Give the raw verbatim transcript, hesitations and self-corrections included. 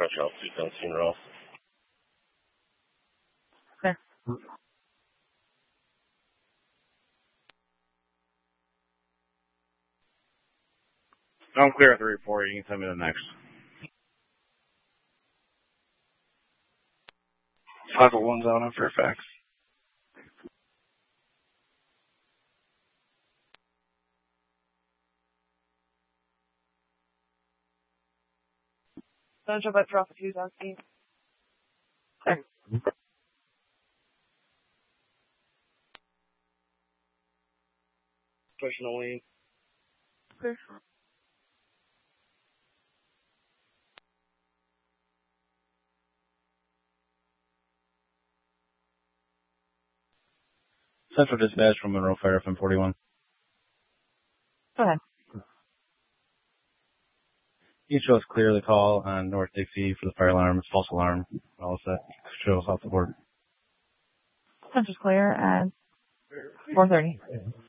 Crush out two seventeen Ross. Clear. I'm clear at the report. You can send me the next. five oh one's out on Fairfax. Don't jump up for Alpha two, Dusty. Clear. Pushing the lane. Clear. Central dispatch from Monroe Fire F M forty-one. Go ahead. You show us clear the call on North Dixie for the fire alarm. It's false alarm. All set. Show us off the board. Central's clear at four thirty.